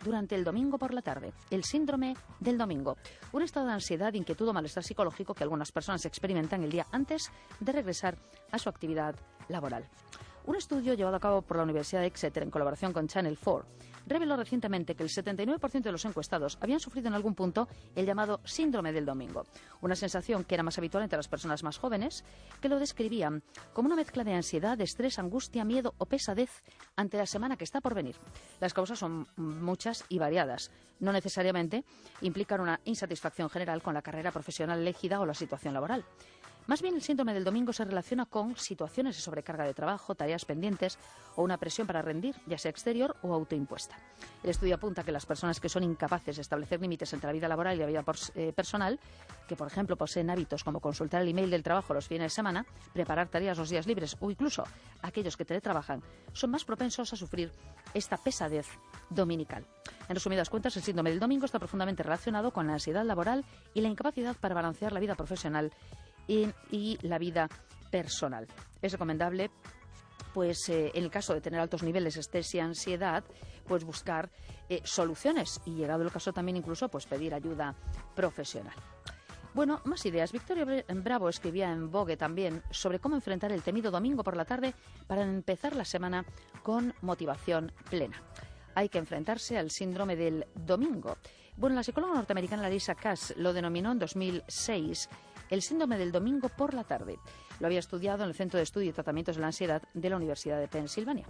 durante el domingo por la tarde, el síndrome del domingo. Un estado de ansiedad, inquietud o malestar psicológico que algunas personas experimentan el día antes de regresar a su actividad laboral. Un estudio llevado a cabo por la Universidad de Exeter en colaboración con Channel 4 reveló recientemente que el 79% de los encuestados habían sufrido en algún punto el llamado síndrome del domingo, una sensación que era más habitual entre las personas más jóvenes, que lo describían como una mezcla de ansiedad, estrés, angustia, miedo o pesadez ante la semana que está por venir. Las causas son muchas y variadas. No necesariamente implican una insatisfacción general con la carrera profesional elegida o la situación laboral. Más bien, el síndrome del domingo se relaciona con situaciones de sobrecarga de trabajo, tareas pendientes o una presión para rendir, ya sea exterior o autoimpuesta. El estudio apunta que las personas que son incapaces de establecer límites entre la vida laboral y la vida personal, que por ejemplo poseen hábitos como consultar el email del trabajo los fines de semana, preparar tareas los días libres o incluso aquellos que teletrabajan, son más propensos a sufrir esta pesadez dominical. En resumidas cuentas, el síndrome del domingo está profundamente relacionado con la ansiedad laboral y la incapacidad para balancear la vida profesional y la vida personal. Es recomendable, pues en el caso de tener altos niveles de estrés y ansiedad, pues buscar soluciones y, llegado el caso, también incluso pues pedir ayuda profesional. Bueno, más ideas. Victoria Bravo escribía en Vogue también sobre cómo enfrentar el temido domingo por la tarde para empezar la semana con motivación plena. Hay que enfrentarse al síndrome del domingo. Bueno, la psicóloga norteamericana Larissa Cass lo denominó en 2006 el síndrome del domingo por la tarde. Lo había estudiado en el Centro de Estudio y Tratamientos de la Ansiedad de la Universidad de Pensilvania.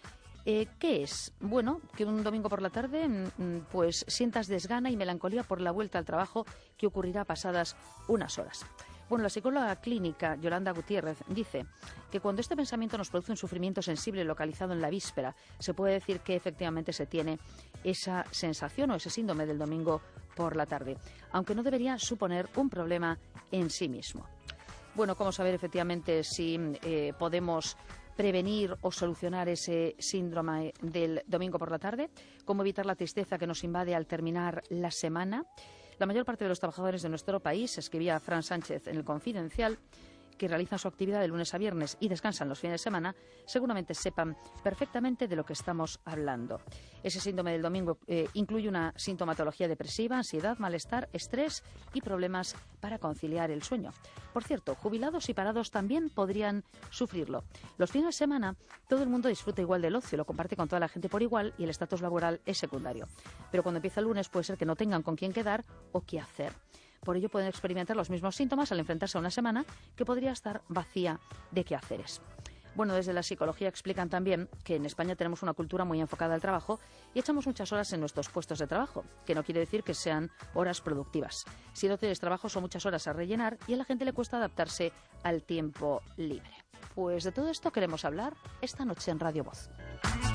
¿Qué es? Bueno, que un domingo por la tarde pues sientas desgana y melancolía por la vuelta al trabajo que ocurrirá pasadas unas horas. Bueno, la psicóloga clínica Yolanda Gutiérrez dice que cuando este pensamiento nos produce un sufrimiento sensible localizado en la víspera, se puede decir que efectivamente se tiene esa sensación o ese síndrome del domingo por la tarde, aunque no debería suponer un problema en sí mismo. Bueno, ¿cómo saber efectivamente si podemos prevenir o solucionar ese síndrome del domingo por la tarde? ¿Cómo evitar la tristeza que nos invade al terminar la semana? La mayor parte de los trabajadores de nuestro país, escribía Fran Sánchez en El Confidencial, que realizan su actividad de lunes a viernes y descansan los fines de semana, seguramente sepan perfectamente de lo que estamos hablando. Ese síndrome del domingo incluye una sintomatología depresiva, ansiedad, malestar, estrés y problemas para conciliar el sueño. Por cierto, jubilados y parados también podrían sufrirlo. Los fines de semana todo el mundo disfruta igual del ocio, lo comparte con toda la gente por igual y el estatus laboral es secundario. Pero cuando empieza el lunes puede ser que no tengan con quién quedar o qué hacer. Por ello pueden experimentar los mismos síntomas al enfrentarse a una semana que podría estar vacía de quehaceres. Bueno, desde la psicología explican también que en España tenemos una cultura muy enfocada al trabajo y echamos muchas horas en nuestros puestos de trabajo, que no quiere decir que sean horas productivas. Si 12 de trabajo son muchas horas a rellenar y a la gente le cuesta adaptarse al tiempo libre. Pues de todo esto queremos hablar esta noche en Radio Voz.